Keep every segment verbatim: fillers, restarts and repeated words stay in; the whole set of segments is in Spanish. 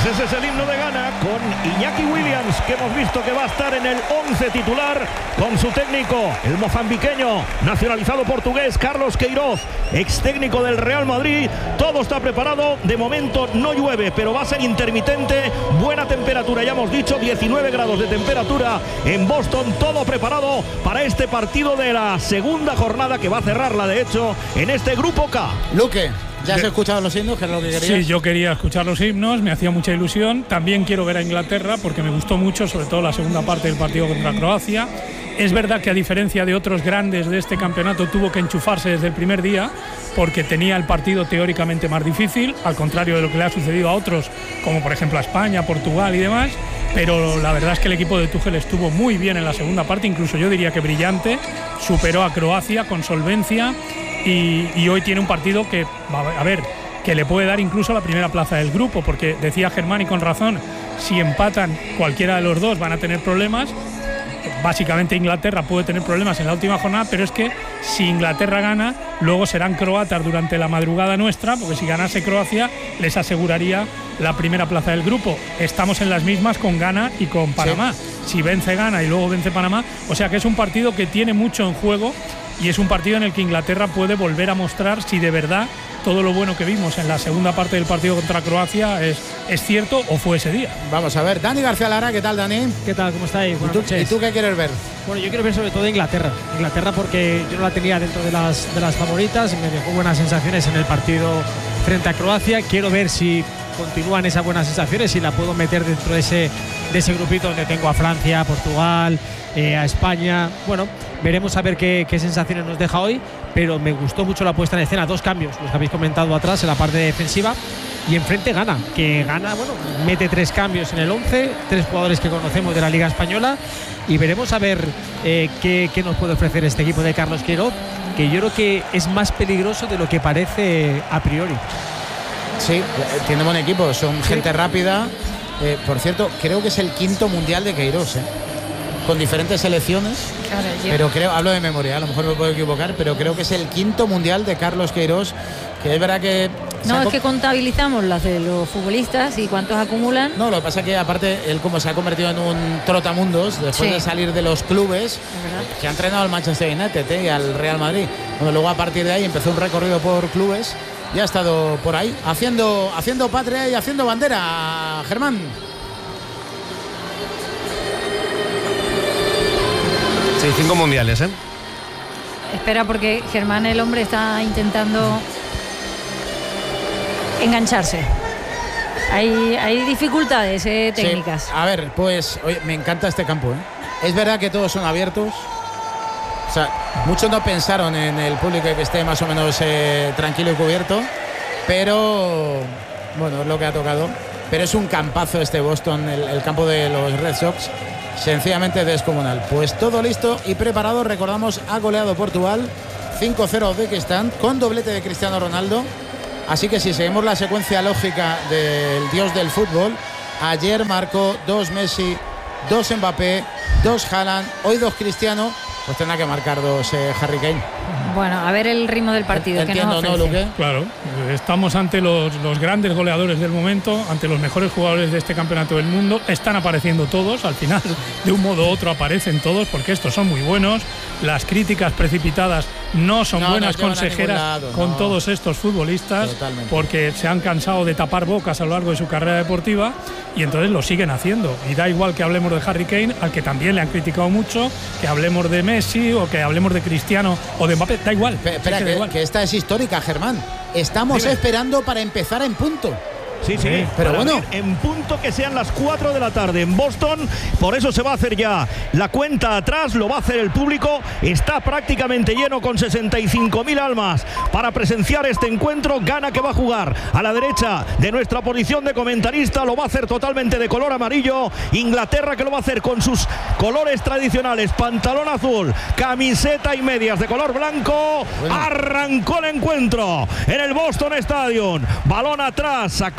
ese es el himno de Ghana con Iñaki Williams, que hemos visto que va a estar en el once titular con su técnico, el mozambiqueño, nacionalizado portugués, Carlos Queiroz, ex técnico del Real Madrid. Todo está preparado, de momento no llueve, pero va a ser intermitente, buena temperatura, ya hemos dicho, diecinueve grados de temperatura en Boston, todo preparado para este partido de la segunda jornada que va a cerrarla, de hecho, en este grupo K. Luque, ¿ya has escuchado los himnos? ¿Qué es lo que querías? Sí, yo quería escuchar los himnos, me hacía mucha ilusión. También quiero ver a Inglaterra porque me gustó mucho, sobre todo la segunda parte del partido contra Croacia. Es verdad que, a diferencia de otros grandes de este campeonato, tuvo que enchufarse desde el primer día porque tenía el partido teóricamente más difícil, al contrario de lo que le ha sucedido a otros, como por ejemplo a España, Portugal y demás. Pero la verdad es que el equipo de Tuchel estuvo muy bien en la segunda parte, incluso yo diría que brillante, superó a Croacia con solvencia y, y hoy tiene un partido que, a ver, que le puede dar incluso la primera plaza del grupo, porque decía Germán, y con razón, si empatan cualquiera de los dos van a tener problemas. Básicamente Inglaterra puede tener problemas en la última jornada, pero es que si Inglaterra gana, luego serán croatas durante la madrugada nuestra, porque si ganase Croacia les aseguraría la primera plaza del grupo. Estamos en las mismas con Ghana y con Panamá. Sí. Si vence Ghana y luego vence Panamá, o sea que es un partido que tiene mucho en juego y es un partido en el que Inglaterra puede volver a mostrar si de verdad todo lo bueno que vimos en la segunda parte del partido contra Croacia es, es cierto o fue ese día. Vamos a ver, Dani García Lara, ¿qué tal, Dani? ¿Qué tal? ¿Cómo estáis? Buenas ¿Y, tú, ¿Y tú qué quieres ver? Bueno, yo quiero ver sobre todo Inglaterra. Inglaterra porque yo no la tenía dentro de las, de las favoritas y me dejó buenas sensaciones en el partido frente a Croacia. Quiero ver si continúan esas buenas sensaciones y la puedo meter dentro de ese, de ese grupito donde tengo a Francia, a Portugal, eh, a España. Bueno, veremos a ver qué, qué sensaciones nos deja hoy, pero me gustó mucho la puesta en escena. Dos cambios, los que habéis comentado atrás en la parte defensiva, y enfrente Ghana, que Ghana, bueno, mete tres cambios en el once, tres jugadores que conocemos de la Liga Española, y veremos a ver eh, qué, qué nos puede ofrecer este equipo de Carlos Queiroz, que yo creo que es más peligroso de lo que parece a priori. Sí, tiene buen equipo, son sí. gente rápida. Eh, por cierto, creo que es el quinto mundial de Queiroz, ¿eh? Con diferentes selecciones, claro, pero creo, hablo de memoria, a lo mejor me puedo equivocar, pero creo que es el quinto mundial de Carlos Queiroz, que es verdad que... No, es que contabilizamos las de los futbolistas y cuántos acumulan. No, lo que pasa es que aparte él como se ha convertido en un trotamundos después sí. de salir de los clubes, que ha entrenado al Manchester United ¿eh? y al Real Madrid. Bueno, luego a partir de ahí empezó un recorrido por clubes y ha estado por ahí haciendo, haciendo patria y haciendo bandera, Germán. Sí, cinco mundiales, ¿eh? Espera, porque Germán, el hombre, está intentando engancharse. Hay, hay dificultades eh, técnicas. Sí. A ver, pues oye, me encanta este campo, ¿eh? Es verdad que todos son abiertos. O sea, muchos no pensaron en el público que esté más o menos eh, tranquilo y cubierto, pero bueno, es lo que ha tocado. Pero es un campazo este Boston, el, el campo de los Red Sox. Sencillamente descomunal. Pues todo listo y preparado. Recordamos, ha goleado Portugal cinco cero a Uzbekistán con doblete de Cristiano Ronaldo. Así que si seguimos la secuencia lógica del dios del fútbol, ayer marcó dos Messi, dos Mbappé, dos Haaland, hoy dos Cristiano, pues tendrá que marcar dos eh, Harry Kane. Bueno, a ver el ritmo del partido. Entiendo, ¿no, Luque? Claro, estamos ante los, los grandes goleadores del momento, ante los mejores jugadores de este campeonato del mundo. Están apareciendo todos, al final, de un modo u otro aparecen todos, porque estos son muy buenos. Las críticas precipitadas no son no, buenas no consejeras lado, con no. todos estos futbolistas. Totalmente. Porque se han cansado de tapar bocas a lo largo de su carrera deportiva y entonces lo siguen haciendo. Y da igual que hablemos de Harry Kane, al que también le han criticado mucho, que hablemos de Messi o que hablemos de Cristiano o de Mbappé. Da igual. Espera, espera que, que, igual. que esta es histórica, Germán. Estamos Dime. esperando para empezar en punto. Sí, sí, sí, pero bueno, en punto que sean las cuatro de la tarde en Boston. Por eso se va a hacer ya la cuenta atrás, lo va a hacer el público. Está prácticamente lleno con sesenta y cinco mil almas para presenciar este encuentro. Ghana, que va a jugar a la derecha de nuestra posición de comentarista, lo va a hacer totalmente de color amarillo. Inglaterra, que lo va a hacer con sus colores tradicionales, pantalón azul, camiseta y medias de color blanco. Bueno. Arrancó el encuentro en el Boston Stadium. Balón atrás, sacó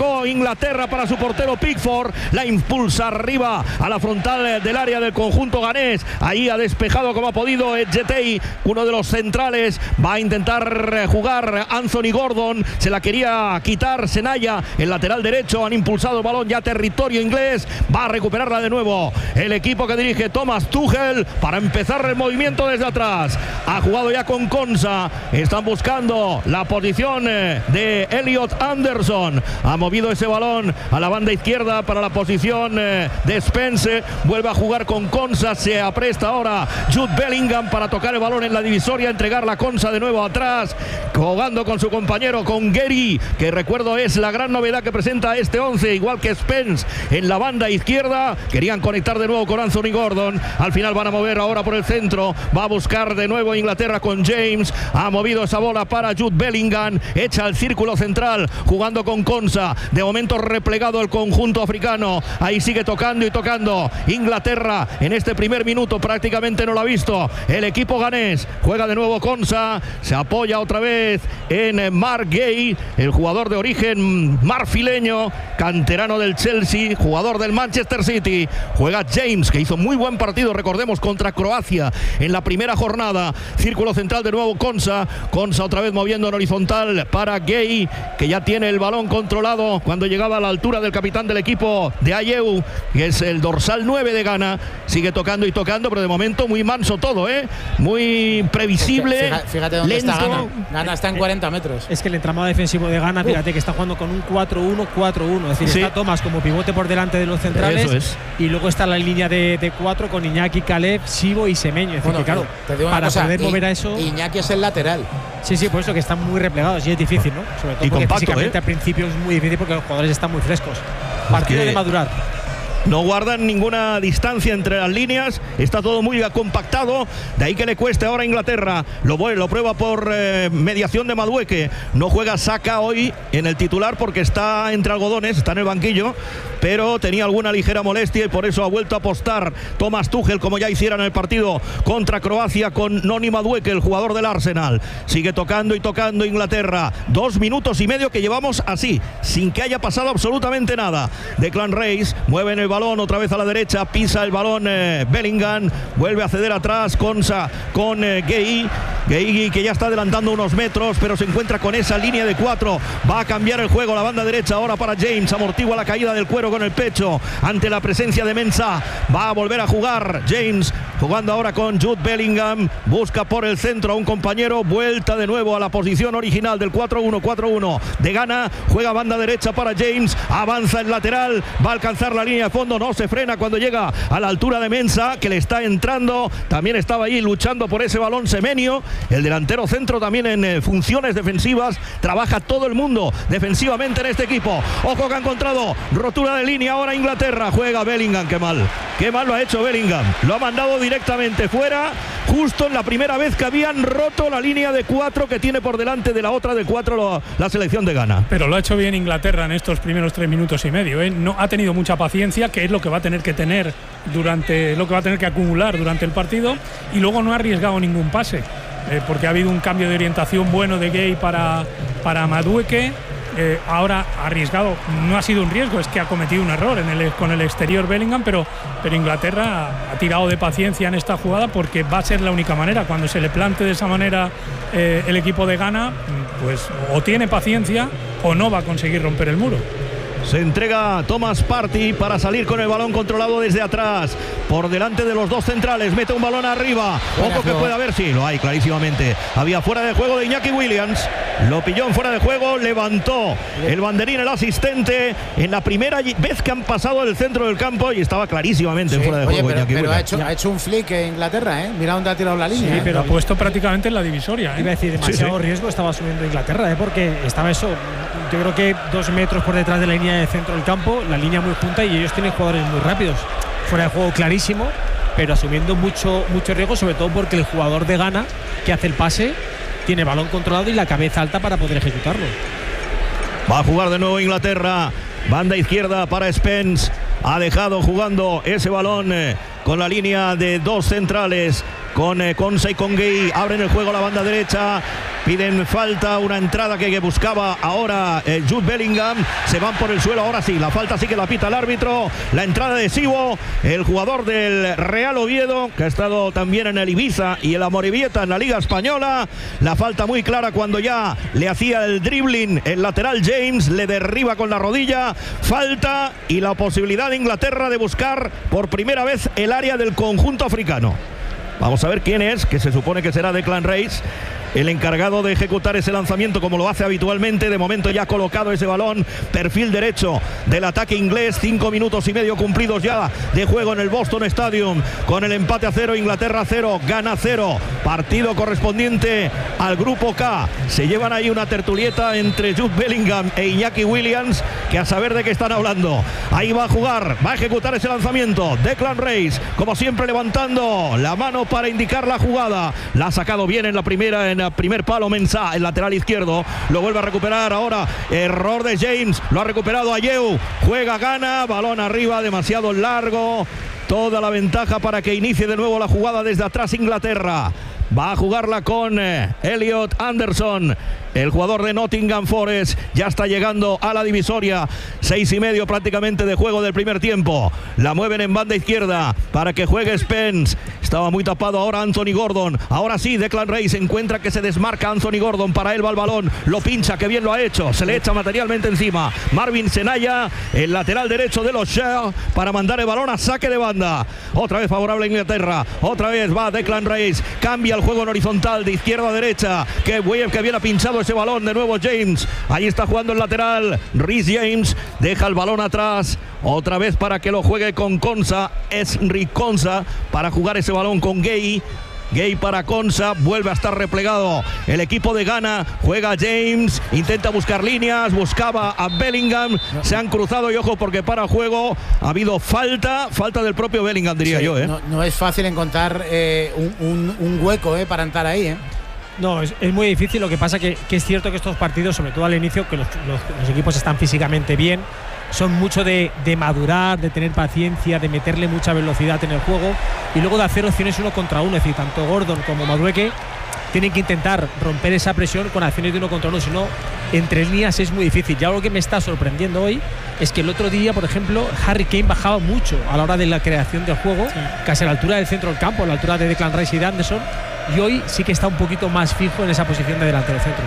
Llegó Inglaterra para su portero Pickford. La impulsa arriba a la frontal del área del conjunto ganés. Ahí ha despejado como ha podido Etjetey, uno de los centrales. Va a intentar jugar Anthony Gordon. Se la quería quitar Senaya, el lateral derecho. Han impulsado el balón ya a territorio inglés. Va a recuperarla de nuevo el equipo que dirige Thomas Tuchel para empezar el movimiento desde atrás. Ha jugado ya con Konsa. Están buscando la posición de Elliot Anderson. Ha movido ese balón a la banda izquierda para la posición de Spence. Vuelve a jugar con Konsa. Se apresta ahora Jude Bellingham para tocar el balón en la divisoria, entregar la Konsa de nuevo atrás, jugando con su compañero, con Gary, que recuerdo es la gran novedad que presenta este once, igual que Spence en la banda izquierda. Querían conectar de nuevo con Anthony Gordon. Al final van a mover ahora por el centro. Va a buscar de nuevo Inglaterra con James. Ha movido esa bola para Jude Bellingham. Echa al círculo central jugando con Konsa. De momento replegado el conjunto africano. Ahí sigue tocando y tocando. Inglaterra en este primer minuto prácticamente no lo ha visto. El equipo ganés juega de nuevo Konsa. Se apoya otra vez en Mark Gay, el jugador de origen marfileño, canterano del Chelsea, jugador del Manchester City. Juega James, que hizo muy buen partido, recordemos, contra Croacia en la primera jornada. Círculo central de nuevo Konsa. Konsa otra vez moviendo en horizontal para Gay, que ya tiene el balón controlado cuando llegaba a la altura del capitán del equipo de Ayew, que es el dorsal nueve de Ghana. Sigue tocando y tocando, pero de momento muy manso todo, ¿eh? Muy previsible. Fíjate, fíjate dónde lento. está Ghana. Ghana está en cuarenta metros. Es que el entramado defensivo de Ghana, fíjate que está jugando con un cuatro uno cuatro uno. Es decir, Sí. está Thomas como pivote por delante de los centrales. Eso es. Y luego está la línea de, de cuatro con Iñaki, Caleb, Sibo y Semeño. Es decir, Bueno, que claro, te digo una para cosa, poder I- mover a eso. Iñaki es el lateral. Sí, sí, por eso que están muy replegados y es difícil, ¿no? Sobre todo Y porque compacto, físicamente ¿eh? al principio es muy difícil porque los jugadores están muy frescos. Partido que- de madurar. No guardan ninguna distancia entre las líneas. Está todo muy compactado. De ahí que le cueste ahora a Inglaterra. Lo, lo prueba por eh, mediación de Madueke. No juega Saka hoy en el titular porque está entre algodones, está en el banquillo, pero tenía alguna ligera molestia y por eso ha vuelto a apostar Thomas Tuchel, como ya hiciera en el partido contra Croacia, con Noni Madueke, el jugador del Arsenal. Sigue tocando y tocando Inglaterra. Dos minutos y medio que llevamos así, sin que haya pasado absolutamente nada. Declan Rice mueve en el balón otra vez a la derecha, pisa el balón eh, Bellingham, vuelve a ceder atrás Konsa con eh, Gay. Gay que ya está adelantando unos metros, pero se encuentra con esa línea de cuatro. Va a cambiar el juego, la banda derecha ahora para James. Amortigua la caída del cuero con el pecho ante la presencia de Mensah. Va a volver a jugar James, jugando ahora con Jude Bellingham. Busca por el centro a un compañero. Vuelta de nuevo a la posición original del cuatro uno cuatro uno de Ghana. Juega banda derecha para James. Avanza el lateral. Va a alcanzar la línea de fondo. No se frena cuando llega a la altura de Mensah, que le está entrando. También estaba ahí luchando por ese balón Semenyo, el delantero centro, también en eh, funciones defensivas. Trabaja todo el mundo defensivamente en este equipo. Ojo que ha encontrado rotura de línea ahora Inglaterra. Juega Bellingham. Qué mal, qué mal lo ha hecho Bellingham. Lo ha mandado directamente fuera, justo en la primera vez que habían roto la línea de cuatro que tiene por delante de la otra de cuatro la, la selección de Ghana. Pero lo ha hecho bien Inglaterra en estos primeros tres minutos y medio, ¿eh? No ha tenido mucha paciencia, que es lo que va a tener que tener durante, lo que va a tener que acumular durante el partido, y luego no ha arriesgado ningún pase, eh, porque ha habido un cambio de orientación bueno de Gay para, para Madueke. Eh, ahora ha arriesgado, no ha sido un riesgo, es que ha cometido un error en el, con el exterior Bellingham, pero, pero Inglaterra ha tirado de paciencia en esta jugada porque va a ser la única manera. Cuando se le plante de esa manera eh, el equipo de Ghana, pues o tiene paciencia o no va a conseguir romper el muro. Se entrega Thomas Partey para salir con el balón controlado desde atrás, por delante de los dos centrales. Mete un balón arriba. Ojo que puede haber, sí, lo hay clarísimamente. Había fuera de juego de Iñaki Williams. Lo pilló en fuera de juego, levantó el banderín el asistente en la primera vez que han pasado el centro del campo y estaba clarísimamente en Sí, fuera de oye, juego pero, Iñaki pero ha, Williams. hecho, ha hecho un flick en Inglaterra, ¿eh? Mira dónde ha tirado la línea. Sí, ¿eh? pero ha puesto prácticamente en la divisoria, ¿eh? Iba a decir, demasiado Sí, sí. riesgo estaba subiendo Inglaterra, ¿eh? Porque estaba eso, yo creo que dos metros por detrás de la línea de centro del campo, la línea muy junta, y ellos tienen jugadores muy rápidos. Fuera de juego clarísimo, pero asumiendo mucho, mucho riesgo, sobre todo porque el jugador de Ghana que hace el pase tiene balón controlado y la cabeza alta para poder ejecutarlo. Va a jugar de nuevo Inglaterra. Banda izquierda para Spence. Ha dejado jugando ese balón eh, con la línea de dos centrales. con eh, Konsa y con Gay. Abren el juego a la banda derecha. Piden falta, una entrada que, que buscaba ahora eh, Jude Bellingham. Se van por el suelo, ahora sí, la falta sí que la pita el árbitro. La entrada de Sibo, el jugador del Real Oviedo, que ha estado también en el Ibiza y en la Morevieta en la Liga Española. La falta muy clara cuando ya le hacía el dribbling el lateral James, le derriba con la rodilla. Falta y la posibilidad de Inglaterra de buscar por primera vez el área del conjunto africano. Vamos a ver quién es, que se supone que será Declan Rice, el encargado de ejecutar ese lanzamiento como lo hace habitualmente. De momento ya ha colocado ese balón, perfil derecho del ataque inglés. Cinco minutos y medio cumplidos ya de juego en el Boston Stadium, con el empate a cero, Inglaterra cero, Ghana cero. Partido correspondiente al grupo K. Se llevan ahí una tertulieta entre Jude Bellingham e Iñaki Williams, que a saber de qué están hablando. Ahí va a jugar, va a ejecutar ese lanzamiento Declan Rice, como siempre levantando la mano para indicar la jugada. La ha sacado bien en la primera, en el primer palo Mensah, el lateral izquierdo. Lo vuelve a recuperar ahora. Error de James. Lo ha recuperado Ayew. Juega, gana. Balón arriba, demasiado largo. Toda la ventaja para que inicie de nuevo la jugada desde atrás Inglaterra. Va a jugarla con eh, Elliot Anderson, el jugador de Nottingham Forest. Ya está llegando a la divisoria. Seis y medio prácticamente de juego del primer tiempo. La mueven en banda izquierda para que juegue Spence. Estaba muy tapado ahora Anthony Gordon. Ahora sí, Declan Rice encuentra que se desmarca Anthony Gordon. Para él va el balón. Lo pincha, que bien lo ha hecho. Se le echa materialmente encima. Marvin Senaya, el lateral derecho de los Shell, para mandar el balón a saque de banda. Otra vez favorable a Inglaterra. Otra vez va Declan Rice. Cambia el juego en horizontal de izquierda a derecha. Que Webb, que bien ha pinchado ese balón. De nuevo James. Ahí está jugando el lateral Reece James. Deja el balón atrás. Otra vez para que lo juegue con Konsa. Es Rick Konsa para jugar ese balón con Gay. Gay para Konsa, vuelve a estar replegado el equipo de Ghana. Juega James, intenta buscar líneas, buscaba a Bellingham, se han cruzado y ojo porque para juego ha habido falta, falta del propio Bellingham, diría sí, yo. ¿eh? No, no es fácil encontrar eh, un, un, un hueco eh, para entrar ahí. ¿eh? No, es, es muy difícil. Lo que pasa que, que es cierto que estos partidos, sobre todo al inicio, que los, los, los equipos están físicamente bien, son mucho de, de madurar, de tener paciencia, de meterle mucha velocidad en el juego y luego de hacer opciones uno contra uno. Es decir, tanto Gordon como Madueke tienen que intentar romper esa presión con acciones de uno contra uno, si no, entre líneas es muy difícil. Ya lo que me está sorprendiendo hoy es que el otro día, por ejemplo, Harry Kane bajaba mucho a la hora de la creación del juego, sí, casi a la altura del centro del campo, a la altura de Declan Rice y de Anderson, y hoy sí que está un poquito más fijo en esa posición de delantero centro.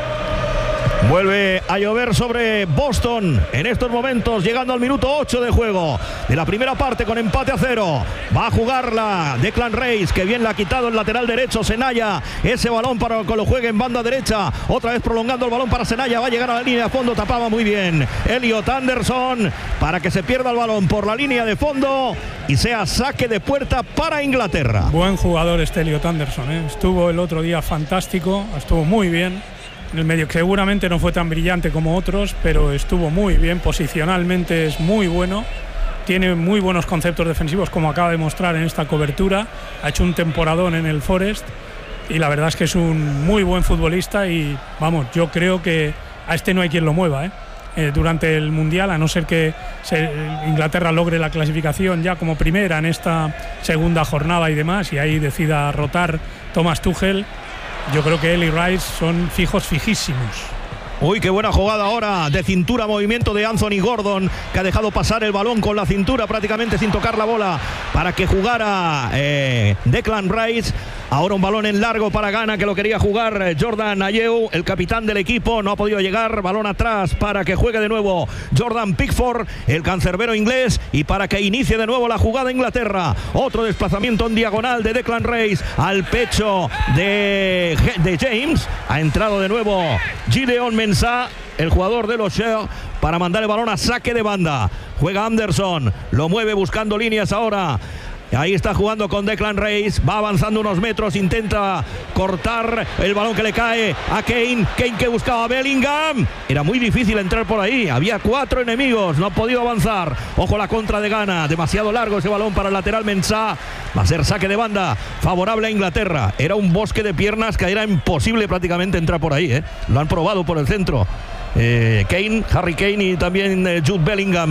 Vuelve a llover sobre Boston en estos momentos, llegando al minuto ocho de juego de la primera parte con empate a cero. Va a jugarla Declan Rice, que bien la ha quitado el lateral derecho Senaya. Ese balón para que lo juegue en banda derecha. Otra vez prolongando el balón para Senaya. Va a llegar a la línea de fondo, tapaba muy bien Elliot Anderson para que se pierda el balón por la línea de fondo y sea saque de puerta para Inglaterra. Buen jugador este Elliot Anderson, ¿eh? Estuvo el otro día fantástico, estuvo muy bien en el medio, que seguramente no fue tan brillante como otros, pero estuvo muy bien, posicionalmente es muy bueno, tiene muy buenos conceptos defensivos, como acaba de mostrar en esta cobertura. Ha hecho un temporadón en el Forest y la verdad es que es un muy buen futbolista y vamos, yo creo que a este no hay quien lo mueva, ¿eh? Eh, durante el Mundial, a no ser que se, Inglaterra logre la clasificación ya como primera en esta segunda jornada y demás, y ahí decida rotar Thomas Tuchel. Yo creo que él y Rice son fijos, fijísimos. Uy, qué buena jugada ahora de cintura, movimiento de Anthony Gordon, que ha dejado pasar el balón con la cintura prácticamente sin tocar la bola para que jugara eh, Declan Rice. Ahora un balón en largo para Ghana, que lo quería jugar Jordan Ayew, el capitán del equipo, no ha podido llegar. Balón atrás para que juegue de nuevo Jordan Pickford, el cancerbero inglés, y para que inicie de nuevo la jugada Inglaterra. Otro desplazamiento en diagonal de Declan Rice al pecho de, de James. Ha entrado de nuevo Gideon Mensah, el jugador de los Shell, para mandar el balón a saque de banda. Juega Anderson, lo mueve buscando líneas ahora. Ahí está jugando con Declan Rice, va avanzando unos metros, intenta cortar el balón que le cae a Kane. Kane que buscaba a Bellingham. Era muy difícil entrar por ahí, había cuatro enemigos, no ha podido avanzar. Ojo la contra de Ghana, demasiado largo ese balón para el lateral Mensah. Va a ser saque de banda favorable a Inglaterra. Era un bosque de piernas que era imposible prácticamente entrar por ahí, ¿eh? Lo han probado por el centro. Eh, Kane, Harry Kane y también eh, Jude Bellingham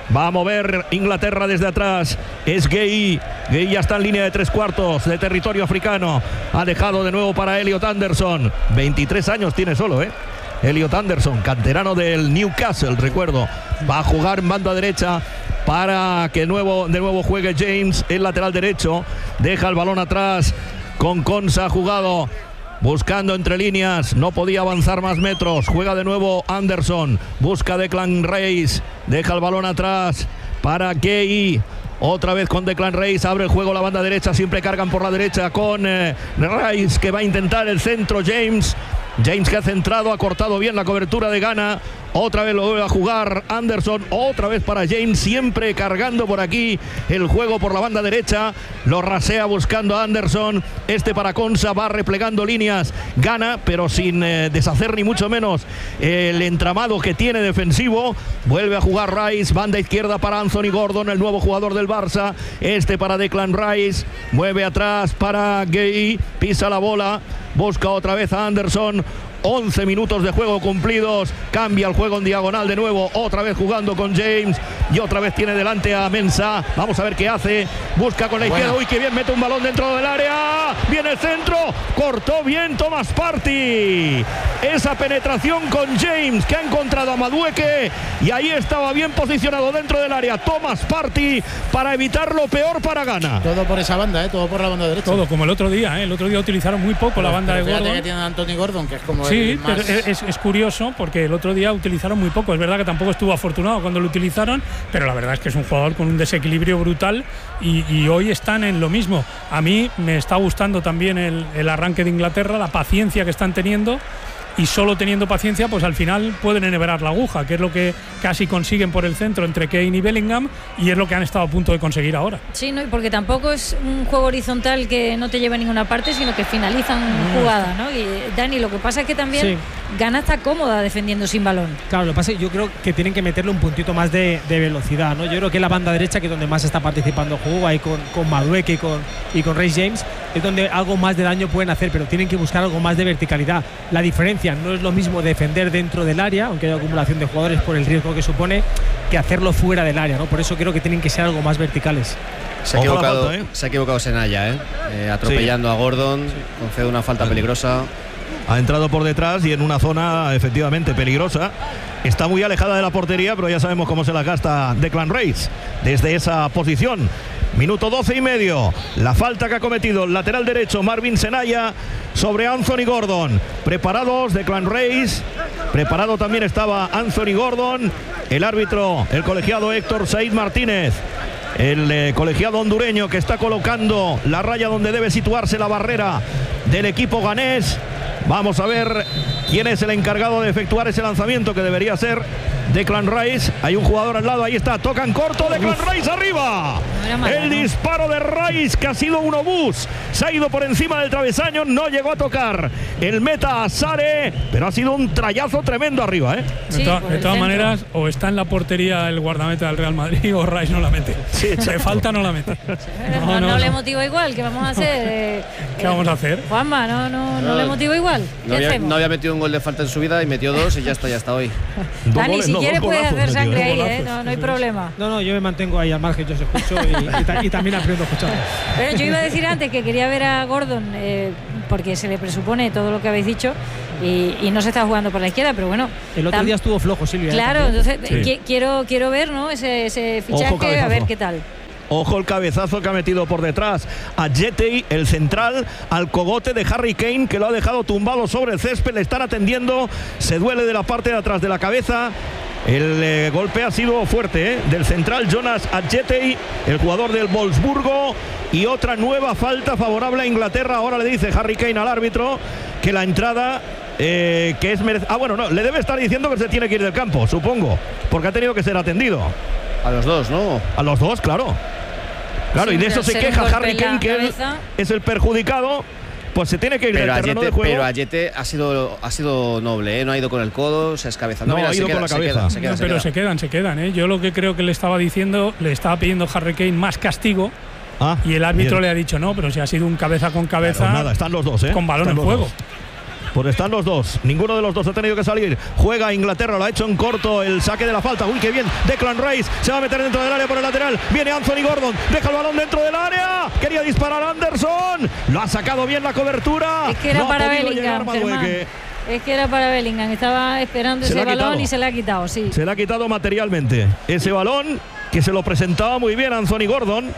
Va a mover Inglaterra desde atrás. Es Gay. Gay ya está en línea de tres cuartos de territorio africano. Ha dejado de nuevo para Elliot Anderson. veintitrés años tiene solo, ¿eh? Elliot Anderson, canterano del Newcastle, recuerdo. Va a jugar en banda derecha para que nuevo, de nuevo juegue James, el lateral derecho. Deja el balón atrás con Konsa jugado. Buscando entre líneas, no podía avanzar más metros. Juega de nuevo Anderson. Busca Declan Rice. Deja el balón atrás para Gay. Otra vez con Declan Rice. Abre el juego la banda derecha. Siempre cargan por la derecha con eh, Rice, que va a intentar el centro. James. James, que ha centrado, ha cortado bien la cobertura de Ghana. Otra vez lo vuelve a jugar Anderson. Otra vez para James. Siempre cargando por aquí el juego por la banda derecha. Lo rasea buscando a Anderson. Este para Konsa. Va replegando líneas. Ghana, pero sin eh, deshacer ni mucho menos eh, el entramado que tiene defensivo. Vuelve a jugar Rice. Banda izquierda para Anthony Gordon, el nuevo jugador del Barça. Este para Declan Rice. Mueve atrás para Gay. Pisa la bola. Busca otra vez a Anderson. once minutos de juego cumplidos. Cambia el juego en diagonal de nuevo. Otra vez jugando con James. Y otra vez tiene delante a Mensah. Vamos a ver qué hace. Busca con la izquierda. Uy, qué bien mete un balón dentro del área. Viene el centro. Cortó bien Thomas Partey. Esa penetración con James, que ha encontrado a Madueke. Y ahí estaba bien posicionado dentro del área Thomas Partey para evitar lo peor para Ghana. Todo por esa banda, ¿eh? Todo por la banda derecha. Todo, como el otro día, ¿eh? El otro día utilizaron muy poco pero, la banda pero de Gordon. Que tiene Anthony Gordon, que es como sí, el más... pero es, es curioso porque el otro día utilizaron muy poco. Es verdad que tampoco estuvo afortunado cuando lo utilizaron, pero la verdad es que es un jugador con un desequilibrio brutal y, y hoy están en lo mismo. A mí me está gustando también el, el arranque de Inglaterra, la paciencia que están teniendo. Y solo teniendo paciencia, pues al final pueden enhebrar la aguja, que es lo que casi consiguen por el centro entre Kane y Bellingham, y es lo que han estado a punto de conseguir ahora. Sí, no, porque tampoco es un juego horizontal que no te lleve a ninguna parte, sino que finalizan mm. jugadas, ¿no? Y Dani, lo que pasa es que también sí. Ghana está cómoda defendiendo sin balón. Claro, lo que pasa es que yo creo que tienen que meterle un puntito más de, de velocidad, ¿no? Yo creo que la banda derecha, que es donde más está participando el juego, ahí con, con Madueke y con, y con Reece James, es donde algo más de daño pueden hacer, pero tienen que buscar algo más de verticalidad. La diferencia no es lo mismo defender dentro del área, aunque haya acumulación de jugadores por el riesgo que supone, que hacerlo fuera del área, ¿no? Por eso creo que tienen que ser algo más verticales. Se ha equivocado, falta, ¿eh? se ha equivocado Senaya, ¿eh? Eh, atropellando sí. a Gordon, sí. concede una falta sí. peligrosa. Ha entrado por detrás y en una zona efectivamente peligrosa. Está muy alejada de la portería, pero ya sabemos cómo se la gasta Declan Rice desde esa posición. Minuto doce y medio. La falta que ha cometido el lateral derecho Marvin Senaya sobre Anthony Gordon. Preparados Declan Rice. Preparado también estaba Anthony Gordon. El árbitro, el colegiado Héctor Said Martínez. El eh, colegiado hondureño, que está colocando la raya donde debe situarse la barrera del equipo ganés. Vamos a ver quién es el encargado de efectuar ese lanzamiento, que debería ser Declan Rice. Hay un jugador al lado, ahí está, tocan corto, Declan Uf. Rice arriba. No mal, el ¿no? disparo de Rice, que ha sido un obús, se ha ido por encima del travesaño, no llegó a tocar el meta a Sare, pero ha sido un trayazo tremendo arriba, ¿eh? Sí, de, to de todas maneras, o está en la portería el guardameta del Real Madrid o Rice no la mete. Sí, se falta, no la mete. No, no, no, no le motiva igual, ¿qué vamos a hacer? Eh, ¿Qué vamos a hacer? Juanma, no, no, no, no le motiva igual. No había, no había metido un gol de falta en su vida y metió dos y ya está, ya está hoy. Dani, si no, quieres puedes hacer sangre ahí, ¿eh? No, no hay problema. No, no, yo me mantengo ahí al margen, yo os escucho y, y, ta y también aprendo a escuchar. Pero yo iba a decir antes que quería ver a Gordon, eh, porque se le presupone todo lo que habéis dicho y, y no se está jugando por la izquierda, pero bueno. El otro día estuvo flojo, Silvia. Claro, entonces sí. quiero, quiero ver, ¿no? Ese, ese fichaje, a ver qué tal. Ojo el cabezazo que ha metido por detrás a Jetey, el central, al cogote de Harry Kane, que lo ha dejado tumbado sobre el césped. Le están atendiendo, se duele de la parte de atrás de la cabeza. El eh, golpe ha sido fuerte, ¿eh? Del central Jonas Adjetey, el jugador del Wolfsburgo. Y otra nueva falta favorable a Inglaterra. Ahora le dice Harry Kane al árbitro que la entrada eh, que es merec- Ah, bueno, no, le debe estar diciendo que se tiene que ir del campo, supongo, porque ha tenido que ser atendido. A los dos, ¿no? A los dos, claro. Claro, sí, y de eso se queja Harry Kane, que él es el perjudicado. Pues se tiene que ir pero del terreno Ayete, de juego. Pero Ayete ha sido, ha sido noble, ¿eh? No ha ido con el codo, se ha escabezado. No, Mira, ha ido se con queda, la cabeza. Se queda, se queda, no, se pero queda. se quedan, se quedan, ¿eh? Yo lo que creo que le estaba diciendo, le estaba pidiendo Harry Kane más castigo. Ah, y el árbitro bien. le ha dicho no, pero si ha sido un cabeza con cabeza. Claro, nada, están los dos, ¿eh? Con balón están en juego. Dos. Pues están los dos. Ninguno de los dos ha tenido que salir. Juega Inglaterra, lo ha hecho en corto el saque de la falta. Uy, qué bien. Declan Rice se va a meter dentro del área por el lateral. Viene Anthony Gordon. Deja el balón dentro del área. Quería disparar Anderson. Lo ha sacado bien la cobertura. Es que era no para Bellingham. Es que era para Bellingham. Estaba esperando se ese balón quitado. Y se le ha quitado, sí. Se le ha quitado materialmente. Ese balón que se lo presentaba muy bien Anthony Gordon.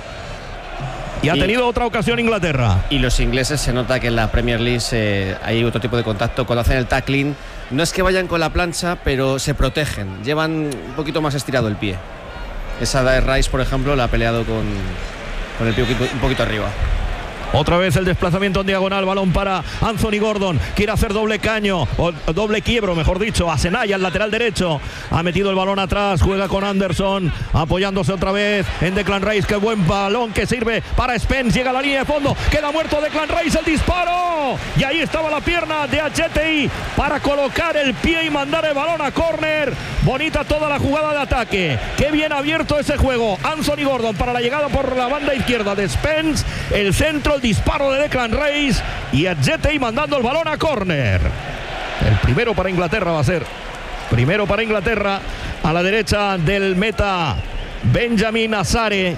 Y ha tenido y, otra ocasión Inglaterra. Y los ingleses, se nota que en la Premier League eh, hay otro tipo de contacto. Cuando hacen el tackling, no es que vayan con la plancha, pero se protegen. Llevan un poquito más estirado el pie. Esa de Rice, por ejemplo, la ha peleado con, con el pie un poquito arriba. Otra vez el desplazamiento en diagonal, balón para Anthony Gordon, quiere hacer doble caño, o doble quiebro, mejor dicho, a Senaya, el lateral derecho, ha metido el balón atrás, juega con Anderson, apoyándose otra vez en Declan Rice, qué buen balón que sirve para Spence, llega a la línea de fondo, queda muerto Declan Rice, el disparo, y ahí estaba la pierna de Ajeti para colocar el pie y mandar el balón a córner. Bonita toda la jugada de ataque, qué bien abierto ese juego. Anthony Gordon para la llegada por la banda izquierda de Spence, el centro, el disparo de Declan Rice y Ajeti mandando el balón a córner. El primero para Inglaterra va a ser. Primero para Inglaterra, a la derecha del meta Benjamin Azare.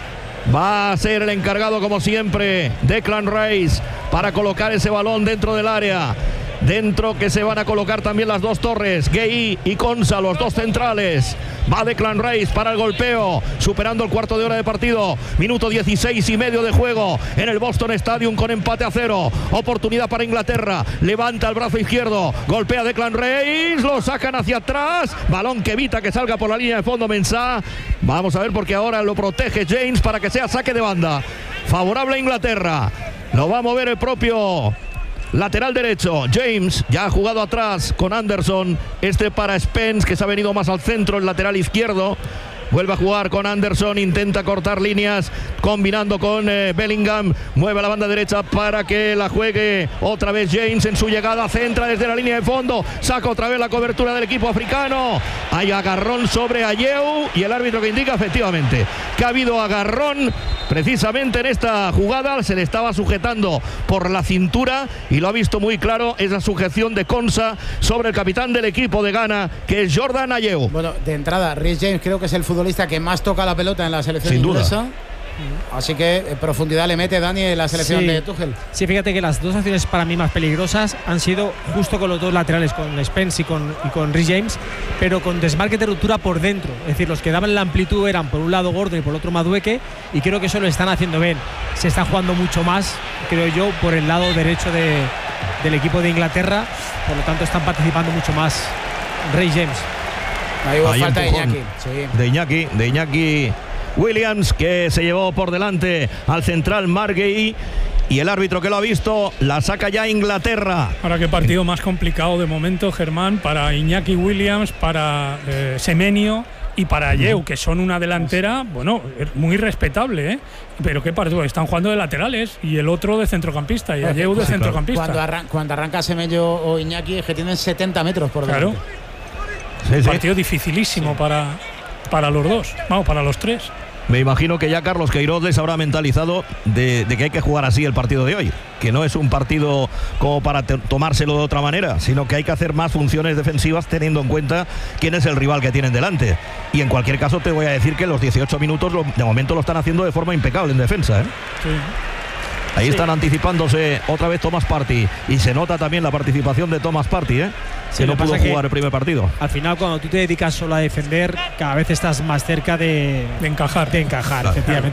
Va a ser el encargado, como siempre, Declan Rice, para colocar ese balón dentro del área. Dentro que se van a colocar también las dos torres, Gueye y Konsa, los dos centrales. Va Declan Rice para el golpeo, superando el cuarto de hora de partido. Minuto dieciséis y medio de juego en el Boston Stadium con empate a cero. Oportunidad para Inglaterra. Levanta el brazo izquierdo, golpea Declan Rice, lo sacan hacia atrás. Balón que evita que salga por la línea de fondo Mensah. Vamos a ver porque ahora lo protege James para que sea saque de banda. Favorable a Inglaterra. Lo va a mover el propio lateral derecho, James ya ha jugado atrás con Anderson, este para Spence que se ha venido más al centro, el lateral izquierdo. Vuelve a jugar con Anderson, intenta cortar líneas, combinando con eh, Bellingham, mueve a la banda derecha para que la juegue otra vez James en su llegada, centra desde la línea de fondo, saca otra vez la cobertura del equipo africano, hay agarrón sobre Ayew y el árbitro que indica efectivamente que ha habido agarrón precisamente en esta jugada, se le estaba sujetando por la cintura y lo ha visto muy claro esa sujeción de Konsa sobre el capitán del equipo de Ghana, que es Jordan Ayew. Bueno, de entrada, Reece James creo que es el futbolista que más toca la pelota en la selección sin inglesa. Duda. Así que en profundidad le mete Dani en la selección sí. de Tuchel. Sí, fíjate que las dos acciones para mí más peligrosas han sido justo con los dos laterales, con Spence y con, y con Reece James, pero con desmarque de ruptura por dentro. Es decir, los que daban la amplitud eran por un lado Gordon y por el otro Madueke, y creo que eso lo están haciendo bien. Se está jugando mucho más, creo yo, por el lado derecho de, del equipo de Inglaterra, por lo tanto están participando mucho más Reece James. Ahí hubo falta de Iñaki. Sí. De Iñaki, de Iñaki Williams, que se llevó por delante al central Marguerite, y el árbitro que lo ha visto la saca ya Inglaterra. Ahora qué partido más complicado de momento, Germán, para Iñaki Williams, para eh, Semenyo y para Ayew, que son una delantera, bueno, muy respetable, ¿eh? Pero qué partido, están jugando de laterales y el otro de centrocampista y Ayew de sí, centrocampista. Cuando, arran cuando arranca Semenyo o Iñaki es que tienen setenta metros por delante. Claro. Sí, sí. Partido dificilísimo sí. para, para los dos, vamos, para los tres. Me imagino que ya Carlos Queiroz les habrá mentalizado de, de que hay que jugar así el partido de hoy, que no es un partido como para tomárselo de otra manera, sino que hay que hacer más funciones defensivas teniendo en cuenta quién es el rival que tienen delante. Y en cualquier caso te voy a decir que los dieciocho minutos lo, de momento lo están haciendo de forma impecable en defensa, ¿eh? Sí. Ahí sí. están anticipándose otra vez Thomas Partey, y se nota también la participación de Thomas Partey, ¿eh? Sí, que no pudo jugar el primer partido. Al final, cuando tú te dedicas solo a defender, cada vez estás más cerca de, de encajar. De encajar, claro. efectivamente.